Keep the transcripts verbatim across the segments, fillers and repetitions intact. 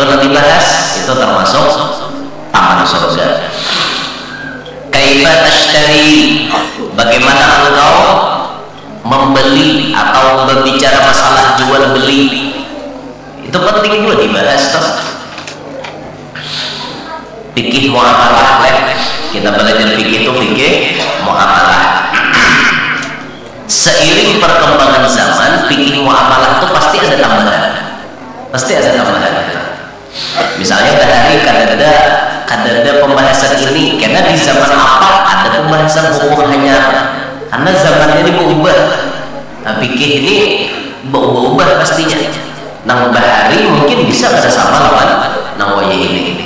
nanti bahas, itu termasuk taman surga. Kaifa tashtari, bagaimana engkau membeli atau berbicara masalah jual beli, itu penting juga dibahas toh. Fikih muamalah, kita belajar fikih itu fikih muamalah. Seiring perkembangan zaman, fikih muamalah itu pasti ada tambahan, pasti ada tambahan. Misalnya dari kadada kadada pembahasan ini, karena di zaman apa ada pembahasan hukum hanya karena zamannya ini berubah. Nah, fikih ini berubah pastinya. Nang bahari mungkin bisa bersama lawan nang wayah ini.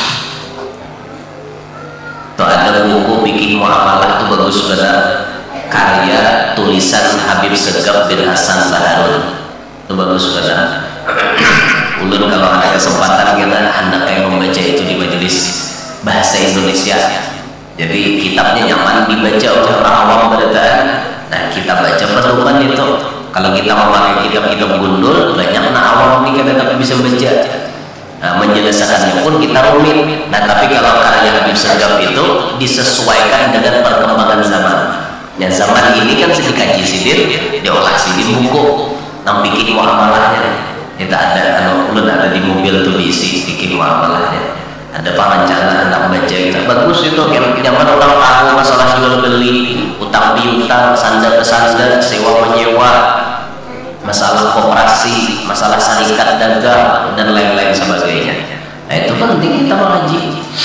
Tuh ada buku fikih muamalah itu bagus banget, karya tulisan Habib Segaf bin Hasan Baharun, itu bagus banget. Ulun kalau ada kesempatan kita hendak kayak membaca itu di majelis bahasa Indonesia, jadi kitabnya nyaman dibaca oleh orang awam berdaan. Nah kita baca perlukan itu. Kalau kita memakai kitab-kitab gundul, banyak nah awam ini kita tapi bisa baca. Nah, menjelaskannya pun kita rumit. Nah tapi kalau karya Habib Segaf itu disesuaikan dengan perkembangan zaman. Ya zaman ini kan sedikit kaji sidir, diolah sidir buku, nang bikin muamalahnya. Kita ada, kalau ulun ada di mobil tuh diisi bikin muamalahnya. Ada pengacara hendak baca kita bagus itu, yang nyaman orang tahu masalah jual beli, utang piutang, sandar pesandar, sewa menyewa, masalah koperasi, masalah syarikat dagang dan lain-lain sebagainya. Nah itu penting kita mengaji.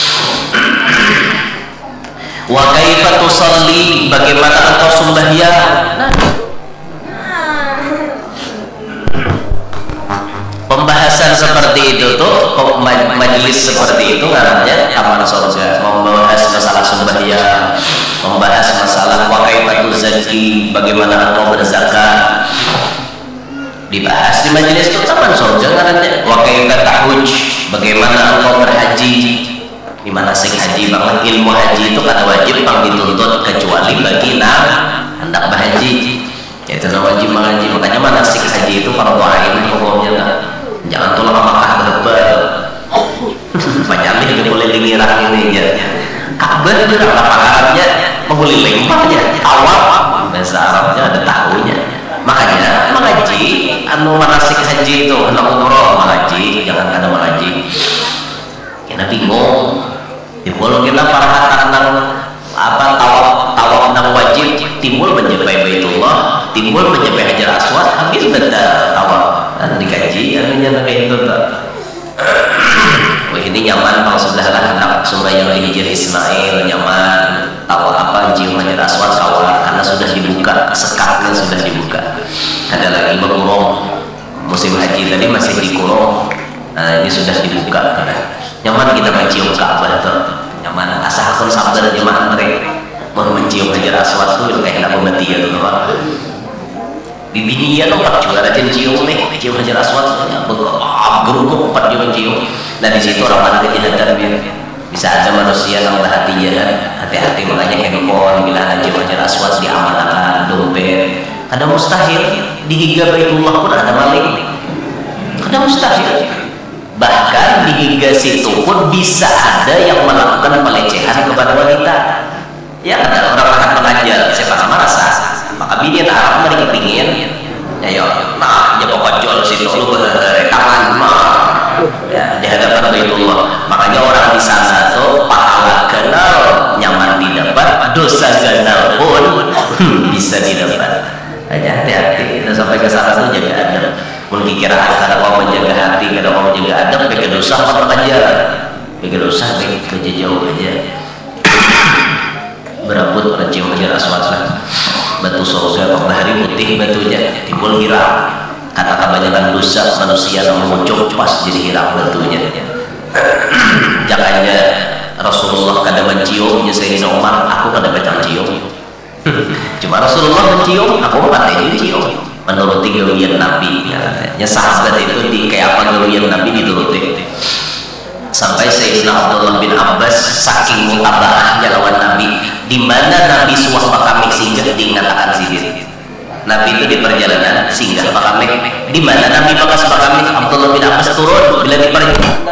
Wa kaifa tusalli, bagaimana engkau sembahyang. Nah, pembahasan seperti itu tuh, majelis seperti itu namanya taman surga. Membahas masalah sembahyang, membahas masalah wa kaifa tuzakki, bagaimana engkau berzakat, dibahas di majelis itu taman surga namanya. Wa kaifa tahujj, bagaimana engkau berhaji, di manasik haji. Bahkan ilmu haji itu kan wajib bang dituntut kecuali bagi nah hendak berhaji, yaitu wajib mengaji. Makanya manasik haji itu fardu ain hukumnya nah. Jangan tolong Makkah berbal banyak nih boleh dingirang ini ya. Ka'bah itu apa Arabnya menghuli lempahnya awam, bahasa Arabnya ada tahunya. Makanya mengaji anu manasik haji itu hendak umroh mengaji, jangan ada mengaji kena bingung. Timbul kita para tentang apa tawaf tawaf nang wajib, timbul menjabai Baitullah, timbul menjabai Hajar Aswad, habis benda tawaf dan dikaji anunya kayak itu tak. Wah ini nyaman bang sebelah lah anak sembahyang di Hijr Ismail, nyaman tahu apa cium Hajar Aswad kawan karena sudah dibuka, sekatnya sudah dibuka. Ada lagi berkurung musim haji tadi masih dikurung, nah ini sudah dibuka. Nyaman kita mencium Ka'bah tuh, nyaman asal pun sabar jemaah mereka mau mencium Hajar Aswad tuh kayak nak pemati ya tuh pak. Bibini ya nomor juga ada cium nih, cium Hajar Aswad ya bergerak geruguk empat juga cium. Nah di situ orang mana kejahatan biar bisa ada manusia yang berhati jahat, hati-hati makanya handphone bila ada cium Hajar Aswad diamankan, dompet. Ada mustahil di Higa Baitullah pun ada maling, ada mustahil. Bahkan di Higa situ pun bisa ada yang melakukan pelecehan kepada wanita. Ya ada orang akan mengajar, siapa merasa maka bini Arab mereka pingin ya yo nah ya pokok jual situ lu bertangan mah ya di hadapan Baitullah. Makanya orang di sana tuh pahala kenal nyaman didapat, dosa ganal pun hmm, bisa didapat. Aja hati-hati kita sampai ke sana tuh jaga adab. Mungkin kira ada mau menjaga hati, ada mau menjaga adab, bagi dosa apa aja, bagi dosa bagi jauh aja. Berambut mencium Hajar Aswad lah. Batu surga matahari putih batunya timbul hiram karena kebanyakan dosa manusia yang mengucap pas jadi hiram batunya. Jangannya Rasulullah kada mencium ya Sayyidina Umar, aku kada baca cium. Cuma Rasulullah mencium, aku patah cium. Menuruti gawian Nabi ya, sahabat itu di kayak apa gawian Nabi dituruti. Sampai Sayyidina Abdullah bin Abbas saking mutabaahnya lawan Nabi, di mana Nabi suah pakamik singgah diingatakan sidir. Nabi itu di perjalanan singgah pakamik, di mana Nabi pakas pakamik Abdullah bin Abbas turun bila di perjalanan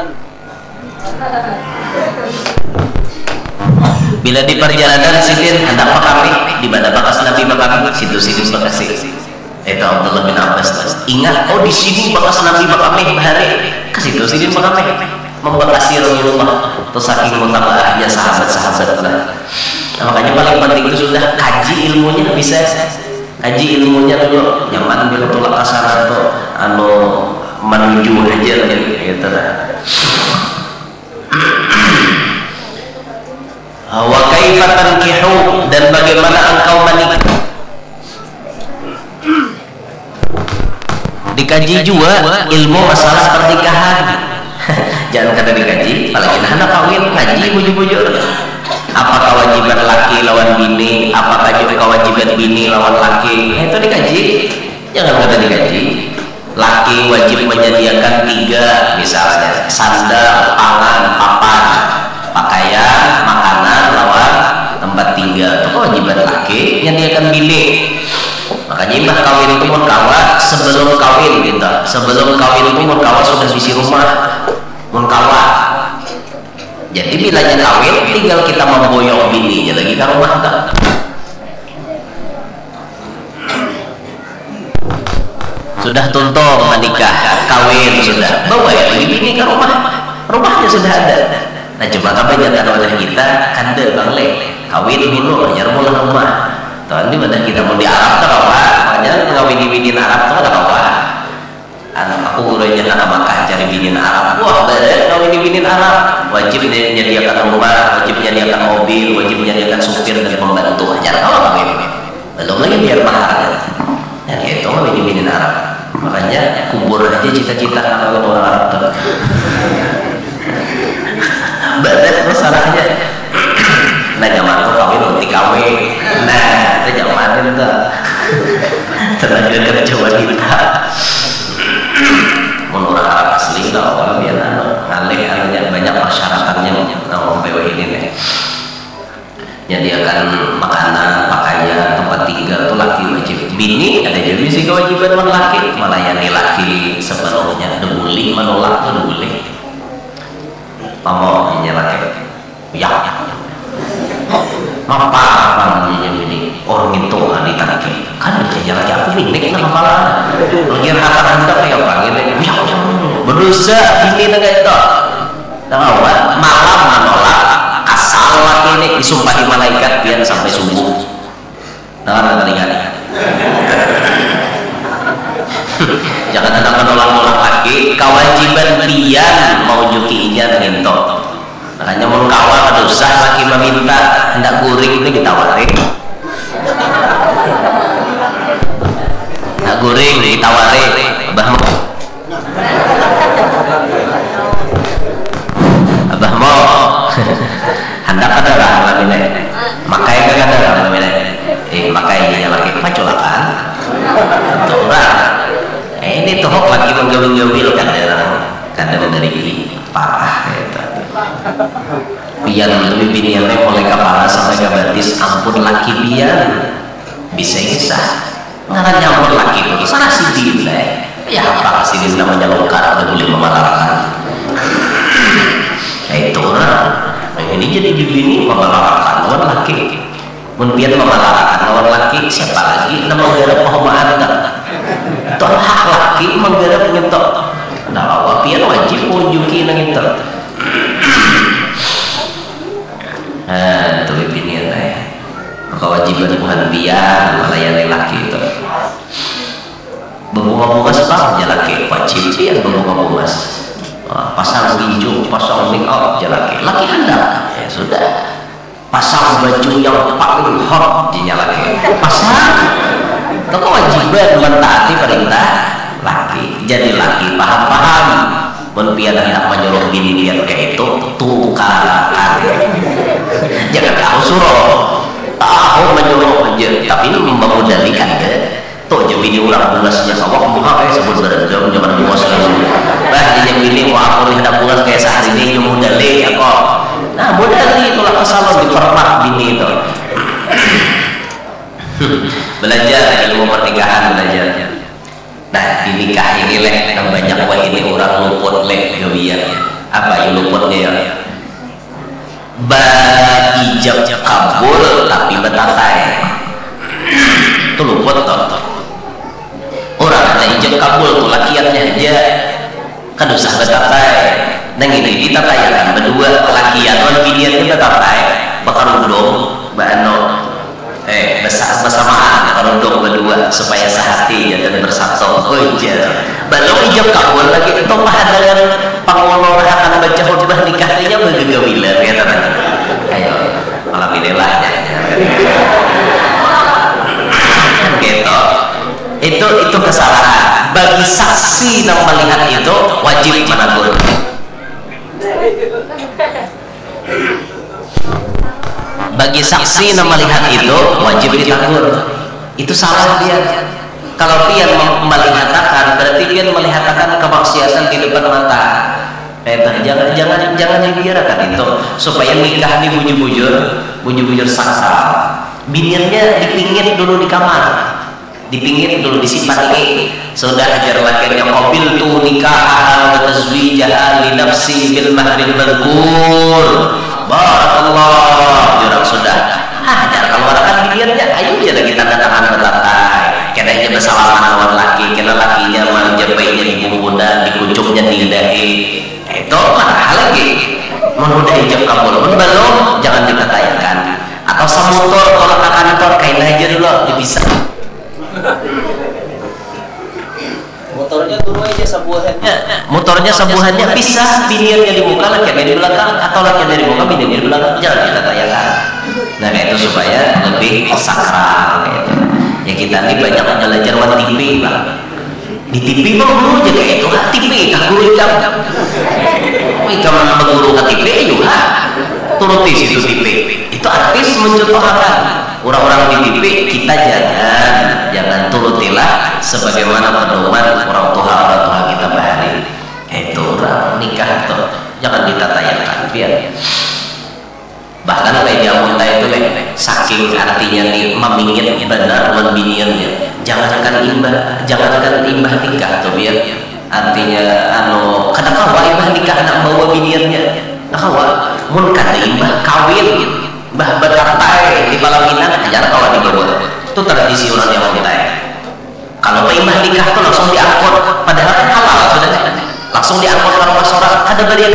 Bila di perjalanan sidin hendak kami di mana bakas Nabi bakami situ-situ bekasi. Itu Abdullah bin Abbas ingat, oh di sini bakas Nabi bakami bahari ke situ sidin bakami membekasi Rasulullah. Terus saking mutabaahnya sahabat-sahabat lah. Nah, makanya paling penting itu sudah kaji ilmunya, bisa kaji ilmunya dulu. Nyaman bila tolak kasar atau anu menuju aja gitu lah. Wa kaifa tankihu, dan bagaimana engkau menikah. Dikaji juga ilmu masalah pernikahan. Jangan kata dikaji, apalagi anak kawin ngaji bujuk-bujuk. Apa kewajiban laki lawan bini, apakah juga kewajiban bini lawan laki, itu dikaji. Jangan kata dikaji. Laki wajib menyediakan tiga, misalnya sandal, pangan, papan, pakaian, makanan lawan tempat tinggal. Itu kewajiban laki, menyediakan bini. Makanya mbah kawin itu mun kawa sebelum kawin gitu. Sebelum kawin itu mun kawa sudah isi rumah, mun kawa. Jadi bilanya kawin tinggal kita memboyong bininya lagi ke rumah tak. Sudah tuntung menikah, kawin sudah, bawa ya lagi bini ke rumah, rumahnya sudah ada. Nah coba kebanyakan oleh kita kan deh bang le, kawin dulu, nyar mulai rumah. Tuh ini badan kita mau di Arab tak apa, makanya ngawin bini Arab tak apa. Anak aku gurunya anak Makkah cari bini Arab, wah bener ngawin bini Arab, wajib menyediakan rumah, wajib menyediakan mobil, wajib menyediakan supir dan pembantu aja. Kalau kawin belum lagi biar mahal, ya itu ngawin bini Arab. Makanya kubur aja cita-cita kalau orang Arab tuh. Bener masalahnya. Nah zaman tuh kawin nanti kawin, nah itu zaman itu tenaga kerja wanita. Menurut Arab asli lah orang biar ngalih anunya banyak persyaratannya nama P W ini nih. Menyediakan makanan, pakaian, tempat tinggal itu laki wajib. Bini ada jadi sih kewajiban laki, melayani laki sepenuhnya. Ada boleh menolak tuh boleh. Mau ini laki, ya. Apa apa namanya ini orang itu wanita lagi kan kerja lagi apa ini ini nama kepala lagi rata rata kayak orang ini ya berusaha ini negara itu tahu kan malam menolak asal lagi ini disumpahi malaikat biar sampai subuh nah kali kali jangan ada menolak nolak lagi kewajiban dia mau jukinya dengan itu. Makanya mau kawan ada usah lagi meminta hendak guring itu ditawarin. Hendak guring ditawarin. Abah mau. Abah mau. Hendak ada lah lamine. Makai kan ada lah lamine. Eh makai dia lagi paculakan. Tuh lah. Eh ini tuh lagi menggawil-gawil kan kadang dari parah gitu. Biar lebih biniannya mulai kepala sampai ke batis ampun laki biar bisa bisa ngarang nyampur laki itu sana si dinda ya apa sih ini namanya longkar ada boleh memalarakan nah itu orang nah, ini jadi bini memalarakan lawan laki mungkin memalarakan lawan laki siapa lagi nama menggarap pehomaan itu hak laki menggarap ngetok nah awak biar wajib unjuki ngetok. Nah, itu opinion saya. Kewajiban Tuhan biar melayani laki itu. Berbunga-bunga sebab aja laki wajib biar berbunga-bunga. Pasang hijau, pasang make up aja laki. Laki anda, ya sudah. Pasang baju yang paling hot dinyalakan. Pasang. Itu kewajiban mentaati perintah laki. Jadi laki paham-paham. Menpian hendak menyuruh bini biar kayak itu tukar jangan tahu suruh tahu menyuruh aja tapi ini memudahkan ke tuh jadi bini orang bulasnya sawah muha kayak sebut berendam jangan buas langsung bah dia bini mau aku hendak bulas kayak sehari ini mudahli ya kok nah mudahli tolak kesalon dipermak bini itu belajar ilmu pernikahan belajar. Nah di nikah ini leh yang banyak wah ini orang luput leh gawian apa yang luputnya ya ba ijab kabul tapi betatai itu luput toh. Orang ada ijab kabul tuh lakiannya aja kan usah betatai dan ini kita tayakan berdua lakian wan biniannya betatai bakal udong bano eh bersamaan kalau udong berdua supaya sehati ya dan bersatu. Oh iya belum ijab kabul lagi itu pahadangan pangolor akan baca khutbah nikahnya bergegawilan ya teman. Ayo malam inilah ya gitu. Itu itu kesalahan. Bagi saksi yang melihat itu wajib menegur. Bagi saksi yang melihat itu wajib ditegur. Itu salah dia. Kalau dia melihatkan berarti dia melihatkan kemaksiatan di depan mata. Eh, jangan jangan jangan dibiarkan itu supaya nikah ini bujur-bujur, bujur-bujur sakral. Binirnya dipingin dulu di kamar. Dipingin dulu disimpan ini sudah ajar lakinya qabil tu nikah wa tazwijah li nafsi bil mahril madhkur barakallah jurang sudah ajar keluarkan dirinya ayo aja lagi tanda tangan berlantai kena aja bersalaman lawan laki kena lakinya menjepainya di punggungnya di kucuknya di dahi itu mana lagi menudah ijab kabul pun belum jangan dikatakan atau semotor kalau ke kantor kain aja dulu bisa motornya turun aja sebuahannya motornya sebuahannya bisa binirnya dibuka laki dari belakang atau laki dari muka binirnya di belakang jangan kita tanyakan. Nah itu supaya lebih sakral gitu. Ya kita ini banyak belajar wan T V bang di T V bang dulu aja kayak itu T V kak guru jam jam mengguru ke T V juga turuti situ T V itu artis mencontohkan orang-orang di T V kita jangan jangan turutilah sebagaimana pedoman orang tua orang tua kita bahari itu orang nikah tuh jangan ditatayakan biar bahkan kayak jamun itu saking artinya nih memingin benar membiniannya jangankan imbah jangankan imbah nikah tuh biar artinya anu kadang kawa imbah nikah anak bawa biniannya nah kawa mun kada imbah kawin bah berkatai di Palaminan ajar kalau dibawa itu tradisi orang yang kita ya. Kalau imah nikah tuh langsung diangkut padahal kan halal sudah langsung diangkut ke rumah seorang ada barian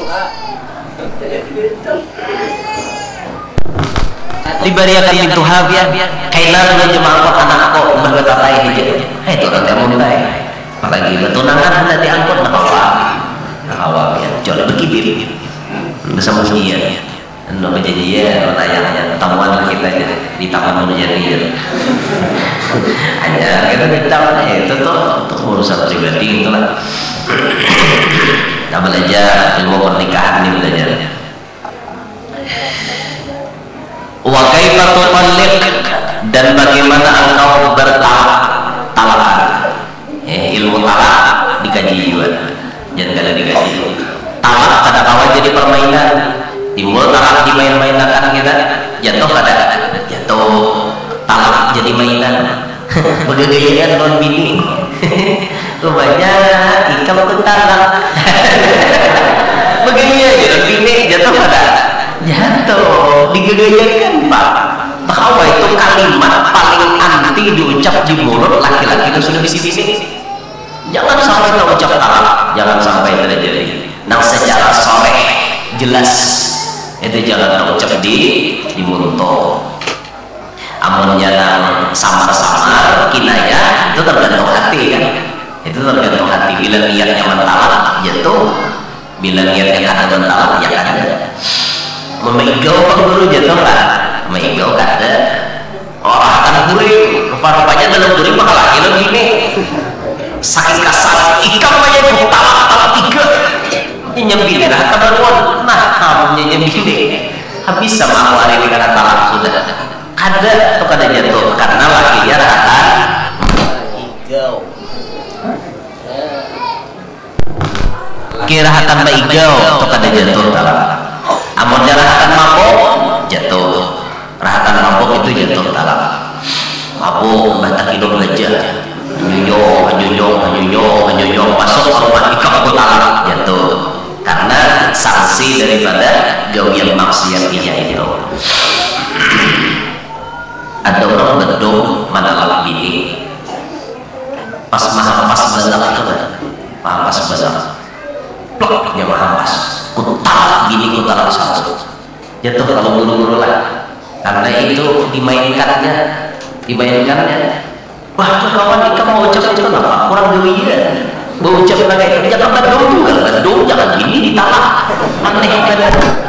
dibariakan pintu habia kainan dengan jemaah anakku imah berkatai aja eh itu orang yang mulai apalagi betunangan hendak diangkut nah kawa nah kawa ya jual berkibir bersama dia untuk kejadian tayangnya temuan kita di taman menjadi hanya kita di taman itu tuh untuk urusan pribadi itu lah kita belajar ilmu pernikahan ini belajar wa kaifa tutalliq dan bagaimana engkau bertalak talakan eh, ilmu talak dikaji juga jangan kada dikaji talak kada kawan jadi permainan timbul talak dimain-mainkan kita jatuh kada jatuh talak jadi mainan begede-gedean non bini rupanya ikam ke talak begini aja non bini jatuh kada jatuh digedekan pak bahwa itu kalimat paling anti diucap di mulut laki-laki itu sudah di sini jangan sampai kita ucap talak jangan sampai terjadi nah secara sore jelas itu jangan terucap di di mulut amunnya nang samar-samar kinaya itu tergantung hati kan itu tergantung hati bila niatnya mentalak jatuh bila niatnya kada mentalak ya kada memegau pengguru jatuh lah memegau kada orang akan guring rupa-rupanya dalam guring bakal lagi lo gini saking kasar ikam aja talak talak tiga nyembili lah kabaruan nah kamunya nyembili habis sama aku hari ini karena talak sudah kada atau kada jatuh karena lakinya rata hijau kira hatan baigau atau kada jatuh talak amunnya rahatan mabok jatuh rahatan mabok itu jatuh talak mabok batak hidung aja nyunyong nyunyong nyunyong nyunyong masuk ke rumah ikam aku talak jatuh karena sanksi daripada gawian maksiat dia itu. Ada orang bedong mana bini pas mahampas bazak itu kan, mahampas bazak plok dia mahampas kutalak bini kutalak satu jatuh kalau guru-guru lah, karena itu dimainkannya dimainkannya wah tuh kawan ikan mau ucap itu kenapa kurang gelian mau ucap kayak itu jangan bedong juga bedong jangan gini ditalak aneh kan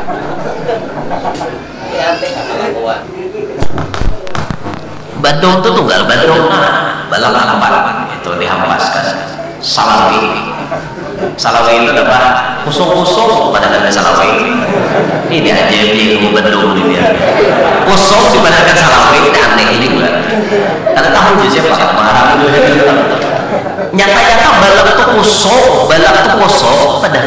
badong itu tunggal badong nah balap lambat itu dihampaskan salawi salawi itu apa kosong-kosong pada ada salawi ini aja ilmu badong ini ya kosong dibandingkan salawi ini aneh ini bukan karena tahu juga siapa marah nyata-nyata balap itu kosong balap itu kosong pada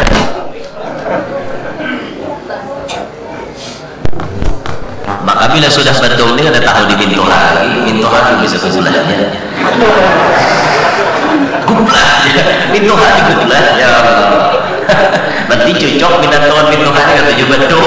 maka bila sudah betul ini ada tahu di pintu lagi pintu hati bisa kesebelahnya gublah ya pintu hati gublah ya berarti cocok minat Tuhan pintu hati kata juga betul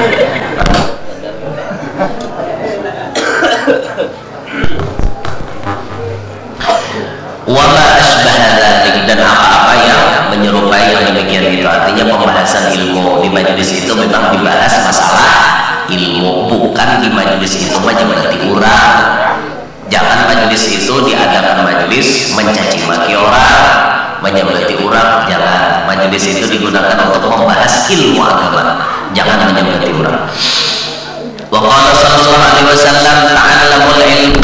wala asbaha dzalik dan apa-apa yang menyerupai yang demikian itu artinya pembahasan ilmu di majelis itu memang dibahas masalah ilmu, bukan di majelis itu menyeberati orang. Jangan majelis itu diadakan majelis mencaci maki orang, menyeberati orang. Jangan majelis itu digunakan untuk membahas ilmu agama. Jangan menyeberati orang. Wa qala sallallahu alaihi wasallam ta'allamul ilm,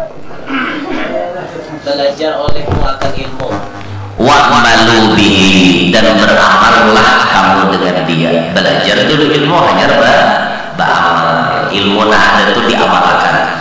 belajar olehmu akan ilmu, wa'malu bihi, dan beramallah kamu dengan dia. Belajar dulu ilmu hanya ber beramal, ilmu nah itu diamalkan,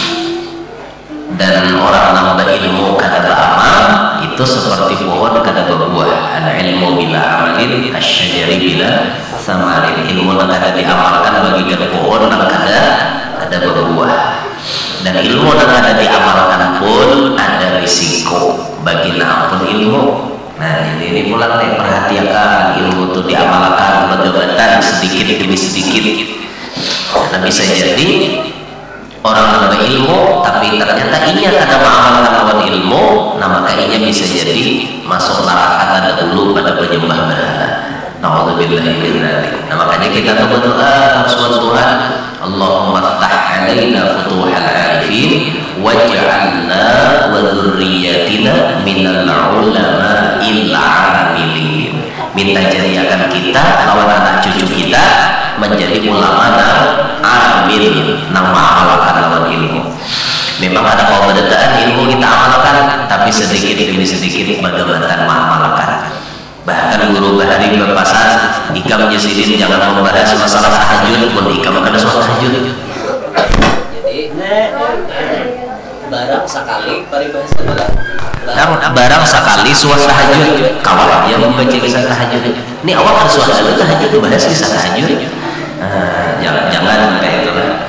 dan orang nambah ilmu kata beramal itu seperti pohon kata berbuah. Al ilmu bila amalin kasyajari bila samarin, ilmu yang ada diamalkan bagikan pohon yang ada ada berbuah, dan ilmu yang ada diamalkan pun ada risiko bagi nampun ilmu. Nah ini, ini pulang nih, perhatikan ilmu itu diamalkan bagaimana sedikit demi sedikit. Karena bisa jadi orang nambah ilmu tapi ternyata ini karena mengamalkan lawan ilmu, nah maka ini bisa jadi masuk neraka dahulu pada penyembah berhala. Nauzubillahi min dzalik. Nah makanya kita berdoa kepada Tuhan, Allahumma ftah alaina futuhal arifin waj'alna wa dzurriyyatina minal ulama'il 'amilin. Minta jadikan kita lawan anak cucu kita menjadi ulama dan amil nang mengamalkan lawan ilmu. Memang ada keberadaan ilmu kita amalkan, tapi sedikit demi sedikit bagaimana mengamalkan. Bahkan guru bahari berpasan ikam jesidin jangan membahas masalah tahajud pun ikam akan soal tahajud. Jadi barang sekali paribahasa barang barang, barang sekali suas tahajud kawan dia membaca kisah tahajud. Ini awal harus suas tahajud bahas kisah tahajud. Nah, jangan jangan kayak itu lah.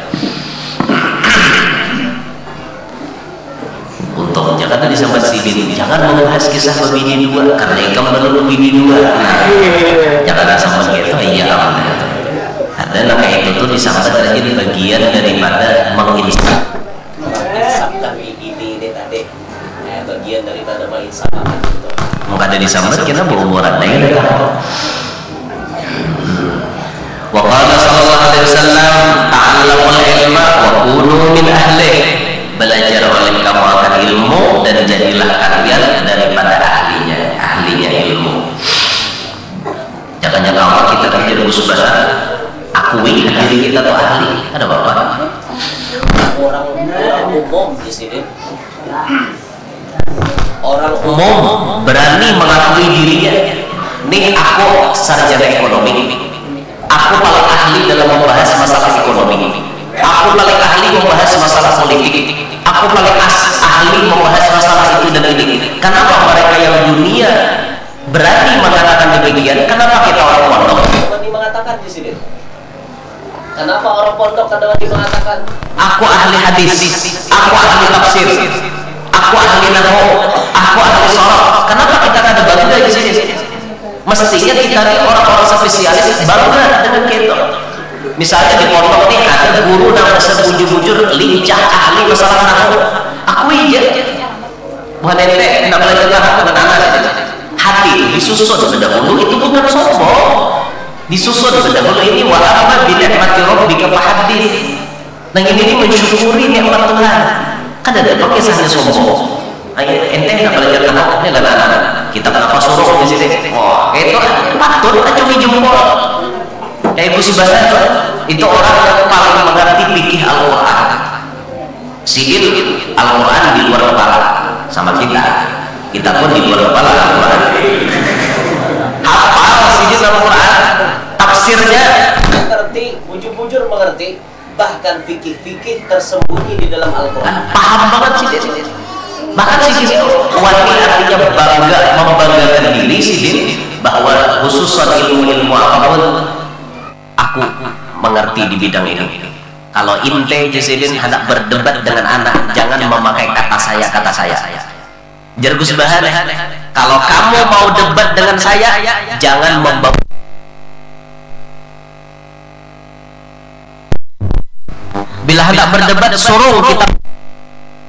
Untung jangan tadi sama sidin, jangan membahas kisah bini dua karena ikam belum bini dua. Nah, jangan sama gitu, iya aman. Ada nah, kayak itu tuh disambat aja di bagian daripada menginsap. Menginsapkan bini ini tadi, eh, bagian daripada menginsapkan itu. Maka ada disambat kita berumuran lain. Wa qala sallallahu alaihi wasallam ta'allamul ilma wa kunu min ahlihi, belajar oleh kamu akan ilmu dan jadilah kalian daripada ahlinya ahlinya ilmu. Jangan-jangan awal kita menjadi musbah akui diri kita tuh ahli. Ada bapak orang orang umum di sini, orang umum berani mengakui dirinya, nih aku sarjana ekonomi, aku paling ahli dalam membahas masalah ekonomi, aku paling ahli membahas masalah politik, aku paling ahli membahas masalah itu dan ini. Kenapa mereka yang dunia berani mengatakan demikian? Kenapa kita orang pondok berani mengatakan di sini? Kenapa orang pondok kadang-kadang mengatakan aku ahli hadis, aku ahli tafsir, aku ahli nahwu, aku ahli sharaf? Kenapa kita kada bangga di sini? Mestinya kita orang-orang spesialis bangga dengan kita. Misalnya di pondok nih ada guru namanya sebujur-bujur lincah ahli masalah nahu, aku aja bukan ente nak belajar nahu dengan anak. Hati disusun berdahulu itu bukan sombong, disusun berdahulu ini wa amma bi ni'mati rabbika fahaddits. Nah ini mensyukuri nikmat Tuhan. Kan ada pakai saja sombong. Ayo ente nak belajar nahu ini lah kita apa suruh di sini. Oh, itu patut acungi jempol. Kayak Ibu Sibasa itu orang yang paling mengerti fikih Al-Quran. Sidin Al-Quran di luar kepala sama kita, kita pun di luar kepala Al-Quran. Hafal Sidin Al-Quran, tafsirnya mengerti, bujur-bujur mengerti, bahkan fikih-fikih tersembunyi di dalam Al-Quran. Paham banget Sidin. Bahkan Sidin wali artinya bangga, membanggakan diri Sidin bahwa khususan ilmu-ilmu apapun aku mengerti di bidang ini. Kalau inte Jasidin hendak berdebat dengan anak, jangan memakai kata saya kata saya. Jergus bahan. Kalau kamu mau debat dengan saya, jangan membawa. Bila hendak berdebat, suruh kita